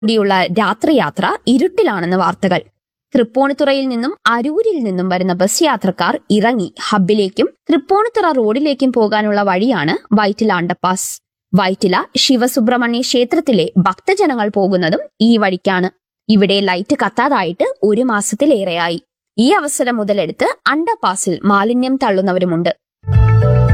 കൂടിയുള്ള രാത്രിയാത്ര ഇരുട്ടിലാണെന്ന് വാർത്തകൾ. തൃപ്പൂണിത്തുറയിൽ നിന്നും അരൂരിൽ നിന്നും വരുന്ന ബസ് യാത്രക്കാർ ഇറങ്ങി ഹബ്ബിലേക്കും തൃപ്പൂണിത്തുറ റോഡിലേക്കും പോകാനുള്ള വഴിയാണ് വൈറ്റില അണ്ടർപാസ്. വൈറ്റില ശിവസുബ്രഹ്മണ്യ ക്ഷേത്രത്തിലെ ഭക്തജനങ്ങൾ പോകുന്നതും ഈ വഴിക്കാണ്. ഇവിടെ ലൈറ്റ് കത്താതായിട്ട് 1 മാസത്തിലേറെയായി. ഈ അവസരം മുതലെടുത്ത് അണ്ടർപാസിൽ മാലിന്യം തള്ളുന്നവരുമുണ്ട്.